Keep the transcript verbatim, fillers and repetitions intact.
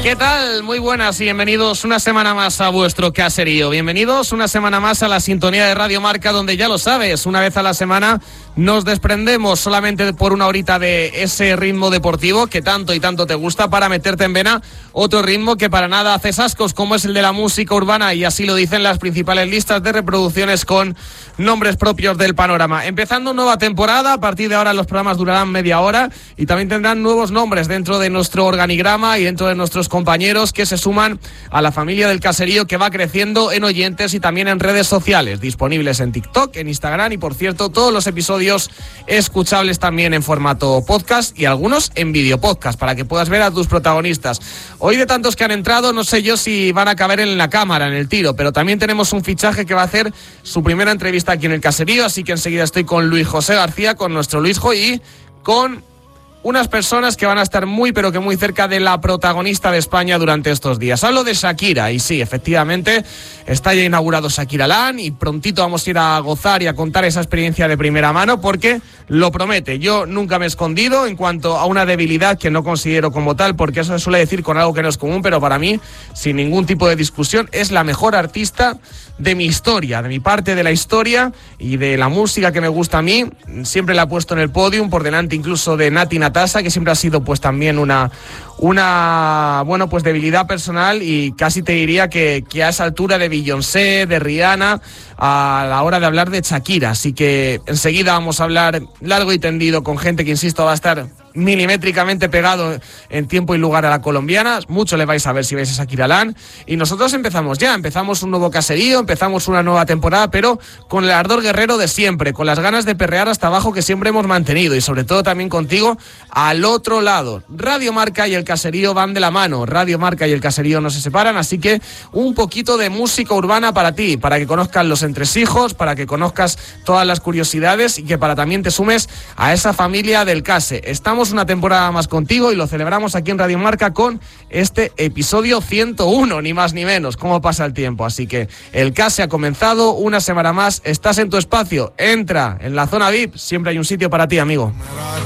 ¿Qué tal? Muy buenas y bienvenidos una semana más a vuestro caserío. Bienvenidos una semana más a la sintonía de Radio Marca, donde ya lo sabes, una vez a la semana nos desprendemos solamente por una horita de ese ritmo deportivo que tanto y tanto te gusta para meterte en vena otro ritmo que para nada haces ascos, como es el de la música urbana, y así lo dicen las principales listas de reproducciones con nombres propios del panorama. Empezando nueva temporada, a partir de ahora los programas durarán media hora y también tendrán nuevos nombres dentro de nuestro organigrama y dentro de nuestros compañeros que se suman a la familia del caserío, que va creciendo en oyentes y también en redes sociales, disponibles en TikTok, en Instagram y, por cierto, todos los episodios escuchables también en formato podcast y algunos en vídeo podcast para que puedas ver a tus protagonistas. Hoy, de tantos que han entrado, no sé yo si van a caber en la cámara, en el tiro, pero también tenemos un fichaje que va a hacer su primera entrevista aquí en el caserío, así que enseguida estoy con Luis José García, con nuestro Luisjo, y con unas personas que van a estar muy pero que muy cerca de la protagonista de España durante estos días. Hablo de Shakira, y sí, efectivamente está ya inaugurado Shakira Land y prontito vamos a ir a gozar y a contar esa experiencia de primera mano, porque lo promete. Yo nunca me he escondido en cuanto a una debilidad que no considero como tal, porque eso se suele decir con algo que no es común, pero para mí, sin ningún tipo de discusión, es la mejor artista de mi historia, de mi parte de la historia y de la música que me gusta a mí. Siempre la he puesto en el podium, por delante incluso de Nati Natasha, que siempre ha sido pues también una, una bueno pues debilidad personal, y casi te diría que, que a esa altura de Beyoncé, de Rihanna, a la hora de hablar de Shakira. Así que enseguida vamos a hablar largo y tendido con gente que, insisto, va a estar milimétricamente pegado en tiempo y lugar a la colombiana. Mucho le vais a ver si vais a Shakira Land. Y nosotros empezamos ya, empezamos un nuevo caserío, empezamos una nueva temporada, pero con el ardor guerrero de siempre, con las ganas de perrear hasta abajo que siempre hemos mantenido, y sobre todo también contigo al otro lado. Radio Marca y el caserío van de la mano, Radio Marca y el caserío no se separan, así que un poquito de música urbana para ti, para que conozcas los entresijos, para que conozcas todas las curiosidades y que para también te sumes a esa familia del case. Estamos una temporada más contigo y lo celebramos aquí en Radio Marca con este episodio ciento uno, ni más ni menos. Cómo pasa el tiempo. Así que el case ha comenzado, una semana más, estás en tu espacio, entra en la zona V I P, siempre hay un sitio para ti, amigo.